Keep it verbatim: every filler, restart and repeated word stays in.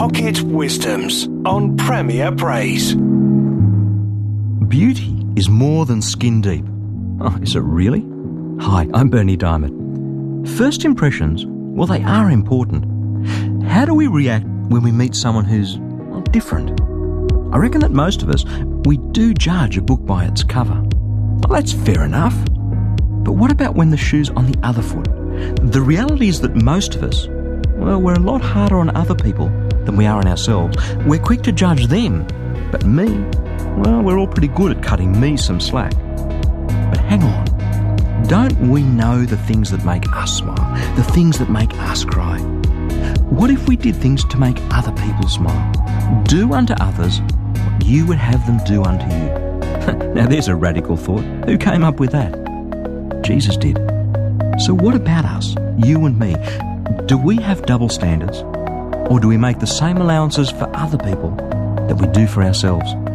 Pocket Wisdoms on Premier Praise. Beauty is more than skin deep. Oh, is it really? Hi, I'm Bernie Diamond. First impressions, well, they are important. How do we react when we meet someone who's well, different? I reckon that most of us, we do judge a book by its cover. Well, that's fair enough. But what about when the shoe's on the other foot? The reality is that most of us, well, we're a lot harder on other people than we are on ourselves. We're quick to judge them, but me, well, we're all pretty good at cutting me some slack. But hang on, don't we know the things that make us smile, the things that make us cry? What if we did things to make other people smile? Do unto others what you would have them do unto you. Now there's a radical thought. Who came up with that? Jesus did. So what about us, you and me? Do we have double standards? Or do we make the same allowances for other people that we do for ourselves?